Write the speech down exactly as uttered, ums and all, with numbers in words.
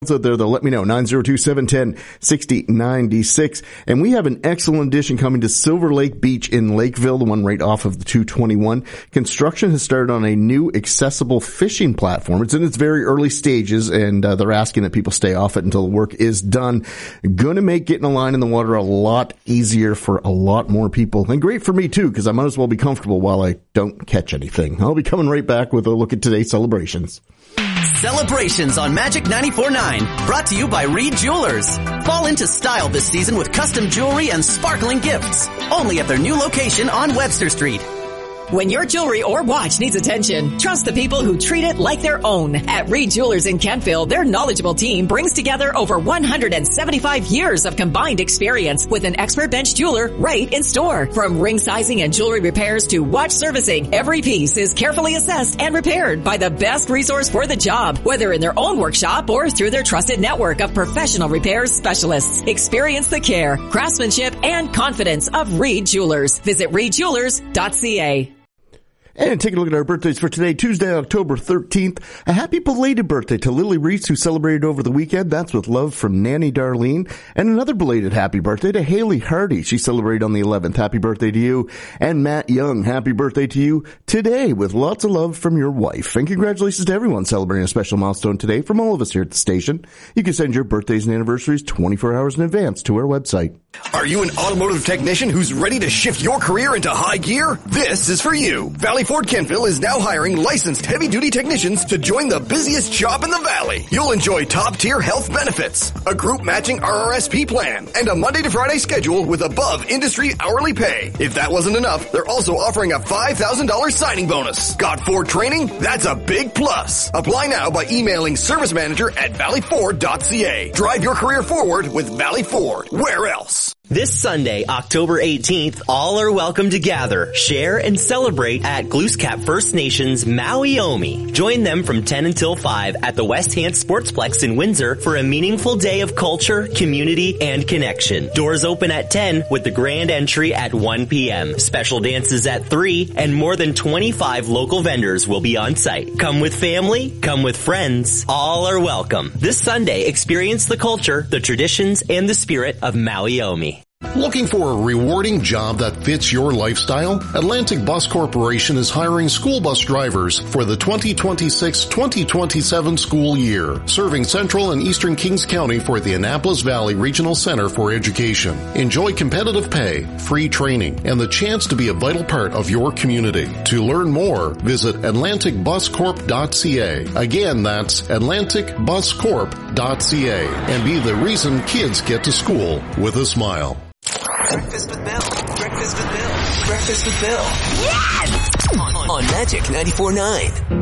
out there, though, let me know. nine zero two, seven one zero, six zero nine six. And we have an excellent addition coming to Silver Lake Beach in Lakeville, the one right off of the two twenty-one. Construction has started on a new accessible fishing platform. It's in its very early stages, and uh, they're asking that people stay off it until the work is done. Going to make getting a line in the water a lot easier for a lot more people. And great for me, too, because I might as well be comfortable while I don't catch anything. I'll be coming right back with a look at today's celebrations. Celebrations on Magic ninety-four point nine, brought to you by Reed Jewelers. Fall into style this season with custom jewelry and sparkling gifts. Only at their new location on Webster Street. When your jewelry or watch needs attention, trust the people who treat it like their own. At Reed Jewelers in Kentville, their knowledgeable team brings together over one hundred seventy-five years of combined experience with an expert bench jeweler right in store. From ring sizing and jewelry repairs to watch servicing, every piece is carefully assessed and repaired by the best resource for the job, whether in their own workshop or through their trusted network of professional repairs specialists. Experience the care, craftsmanship, and confidence of Reed Jewelers. Visit reed jewelers dot c a. And taking a look at our birthdays for today, Tuesday, October thirteenth. A happy belated birthday to Lily Reese, who celebrated over the weekend. That's with love from Nanny Darlene. And another belated happy birthday to Haley Hardy. She celebrated on the eleventh. Happy birthday to you. And Matt Young, happy birthday to you today with lots of love from your wife. And congratulations to everyone celebrating a special milestone today from all of us here at the station. You can send your birthdays and anniversaries twenty-four hours in advance to our website. Are you an automotive technician who's ready to shift your career into high gear? This is for you. Valley Ford Kentville is now hiring licensed heavy-duty technicians to join the busiest shop in the valley. You'll enjoy top-tier health benefits, a group-matching R R S P plan, and a Monday to Friday schedule with above-industry hourly pay. If that wasn't enough, they're also offering a five thousand dollars signing bonus. Got Ford training? That's a big plus. Apply now by emailing service manager at valley ford dot c a. Drive your career forward with Valley Ford. Where else? This Sunday, October eighteenth, all are welcome to gather, share, and celebrate at Glooscap First Nations Maui Omi. Join them from ten until five at the West Hant Sportsplex in Windsor for a meaningful day of culture, community, and connection. Doors open at ten with the grand entry at one p.m. Special dances at three, and more than twenty-five local vendors will be on site. Come with family, come with friends. All are welcome. This Sunday, experience the culture, the traditions, and the spirit of Maui Omi. Looking for a rewarding job that fits your lifestyle? Atlantic Bus Corporation is hiring school bus drivers for the twenty twenty-six twenty twenty-seven school year, serving Central and Eastern Kings County for the Annapolis Valley Regional Center for Education. Enjoy competitive pay, free training, and the chance to be a vital part of your community. To learn more, visit atlantic bus corp dot c a. Again, that's atlantic bus corp dot c a. And be the reason kids get to school with a smile. Breakfast with Bill. Breakfast with Bill. Breakfast with Bill. Yes! On, on Magic ninety-four point nine.